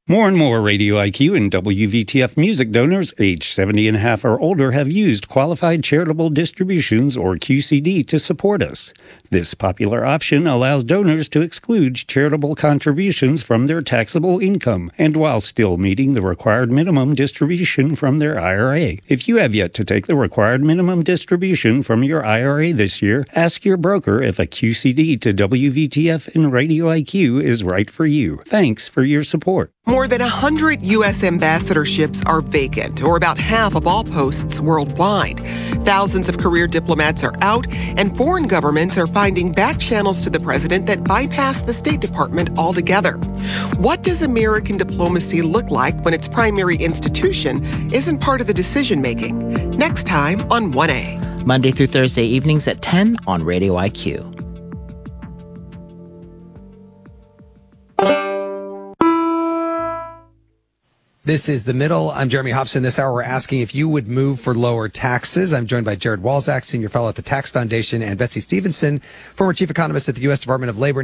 More and more Radio IQ and WVTF music donors aged 70 and a half or older have used Qualified Charitable Distributions, or QCD, to support us. This popular option allows donors to exclude charitable contributions from their taxable income, and while still meeting the required minimum distribution from their IRA. If you have yet to take the required minimum distribution from your IRA this year, ask your broker if a QCD to WVTF and Radio IQ is right for you. Thanks for your support. More than 100 U.S. ambassadorships are vacant, or about half of all posts worldwide. Thousands of career diplomats are out, and foreign governments are finding back channels to the president that bypass the State Department altogether. What does American diplomacy look like when its primary institution isn't part of the decision-making? Next time on 1A. Monday through Thursday evenings at 10 on Radio IQ. This is The Middle. I'm Jeremy Hobson. This hour, we're asking if you would move for lower taxes. I'm joined by Jared Walczak, Senior Fellow at the Tax Foundation, and Betsy Stevenson, former Chief Economist at the U.S. Department of Labor.